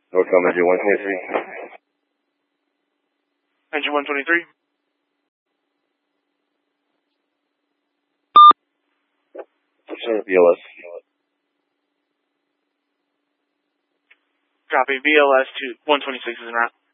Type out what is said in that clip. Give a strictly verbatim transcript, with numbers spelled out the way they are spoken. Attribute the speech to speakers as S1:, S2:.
S1: Northcom engine one twenty-three.
S2: Engine one twenty-three.
S1: Sir, B L S.
S2: Copy. B L S to one twenty-six is en route.